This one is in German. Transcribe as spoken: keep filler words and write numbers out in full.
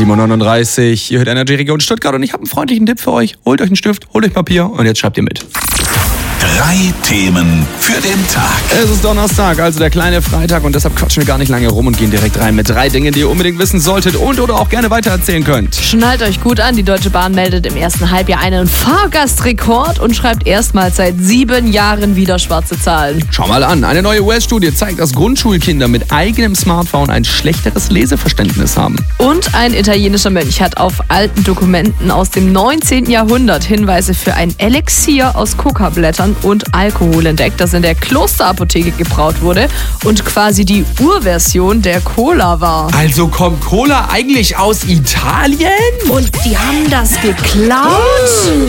sieben Uhr neununddreißig, ihr hört Energy Region Stuttgart und ich habe einen freundlichen Tipp für euch. Holt euch einen Stift, holt euch Papier und jetzt schreibt ihr mit. Drei Themen für den Tag. Es ist Donnerstag, also der kleine Freitag und deshalb quatschen wir gar nicht lange rum und gehen direkt rein mit drei Dingen, die ihr unbedingt wissen solltet und oder auch gerne weitererzählen könnt. Schnallt euch gut an, die Deutsche Bahn meldet im ersten Halbjahr einen Fahrgastrekord und schreibt erstmals seit sieben Jahren wieder schwarze Zahlen. Schau mal an, eine neue U S-Studie zeigt, dass Grundschulkinder mit eigenem Smartphone ein schlechteres Leseverständnis haben. Und ein italienischer Mönch hat auf alten Dokumenten aus dem neunzehnten Jahrhundert Hinweise für ein Elixier aus Kokablättern und Alkohol entdeckt, das in der Klosterapotheke gebraut wurde und quasi die Urversion der Cola war. Also kommt Cola eigentlich aus Italien? Und die haben das geklaut?